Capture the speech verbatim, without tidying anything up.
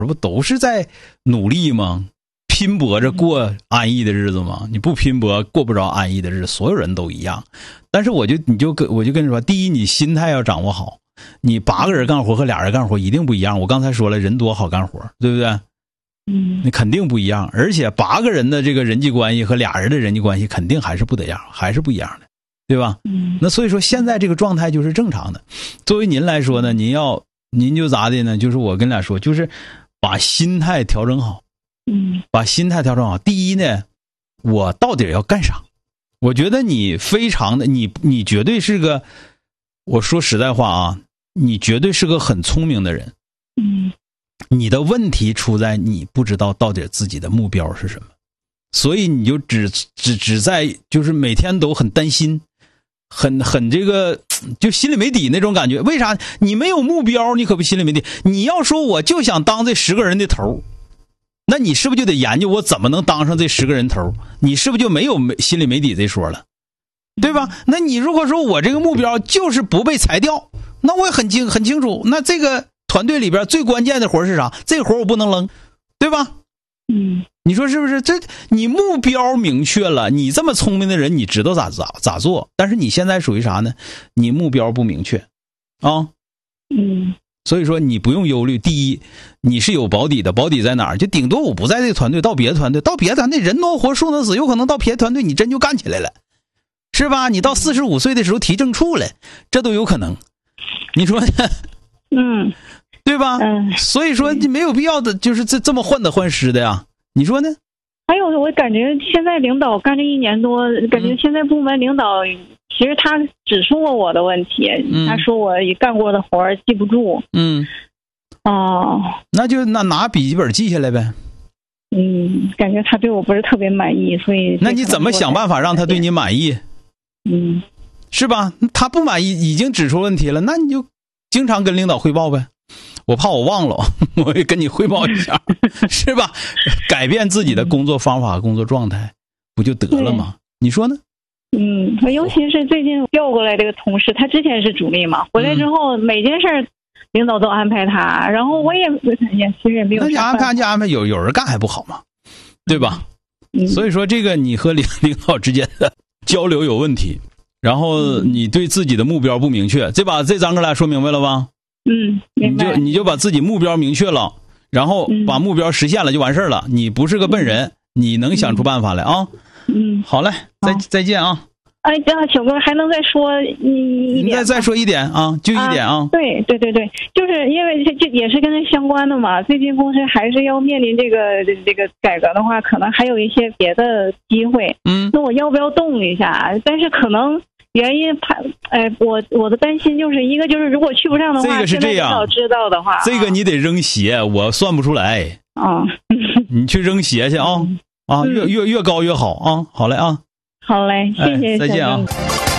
这不都是在努力吗？拼搏着过安逸的日子吗？你不拼搏过不着安逸的日子，所有人都一样。但是我就你就跟我就跟你说，第一，你心态要掌握好。你八个人干活和俩人干活一定不一样。我刚才说了，人多好干活，对不对？ 嗯， 你肯定不一样。而且八个人的这个人际关系和俩人的人际关系肯定还是不得样，还是不一样的，对吧？ 嗯， 那所以说现在这个状态就是正常的。作为您来说呢，您要您就咋的呢？就是我跟俩说，就是把心态调整好。 嗯， 把心态调整好。第一呢，我到底要干啥？我觉得你非常的，你你绝对是个，我说实在话啊，你绝对是个很聪明的人。 嗯， 你的问题出在你不知道到底自己的目标是什么，所以你就只只只在就是每天都很担心，很很这个就心里没底那种感觉。为啥？你没有目标，你可不心里没底。你要说我就想当这十个人的头，那你是不是就得研究我怎么能当上这十个人头？你是不是就没有心里没底这说了，对吧？那你如果说我这个目标就是不被裁掉，那我也很清很清楚，那这个团队里边最关键的活是啥？这个活我不能扔，对吧？ 嗯， 你说是不是？这你目标明确了，你这么聪明的人，你知道咋咋咋做。但是你现在属于啥呢？你目标不明确啊。 嗯。 所以说你不用忧虑。第一，你是有保底的，保底在哪儿？就顶多我不在这个团队，到别的团队，到别的团队人挪活树挪死，有可能到别的团队你真就干起来了，是吧？你到四十五岁的时候提正处了，这都有可能。你说呢？ 嗯， 对吧？ 嗯， 所以说你没有必要的就是这这么患得患失的呀。你说呢？ 还有我感觉现在领导干这一年多，感觉现在部门领导。其实他指出过我的问题， 嗯、 他说我干过的活儿记不住。 嗯， 哦， 那就那拿笔记本记下来呗。 嗯，感觉他对我不是特别满意，所以那你怎么想办法让他对你满意？ 嗯， 是吧？他不满意，已经指出问题了，那你就经常跟领导汇报呗。我怕我忘了，我也跟你汇报一下，是吧？改变自己的工作方法、工作状态，不就得了吗？你说呢？ 嗯，尤其是最近调过来这个同事，他之前是主力嘛，回来之后每件事儿领导都安排他，然后我也也其实也没有。 那你安排就安排，有有人干还不好吗？对吧？ 嗯、 所以说这个你和领领导之间的交流有问题，然后你对自己的目标不明确，这把这咱哥俩说明白了吧？ 嗯，明白。 你就你就把自己目标明确了，然后把目标实现了就完事儿了。你不是个笨人，你能想出办法来啊？ 嗯， 好嘞，再再见啊！ 哎，这样小哥还能再说一一点？ 再再说一点啊，就一点啊！ 啊对对对对，就是因为这这也是跟这相关的嘛。最近公司还是要面临这个这个改革的话，可能还有一些别的机会。 嗯， 那我要不要动一下？但是可能原因怕，哎，我我的担心就是一个就是如果去不上的话， 这个是这样， 领导知道的话， 这个你得扔鞋，我算不出来啊。 你去扔鞋去啊！啊，越越越高越好啊！好嘞啊！ 好嘞，谢谢， 哎，再见啊！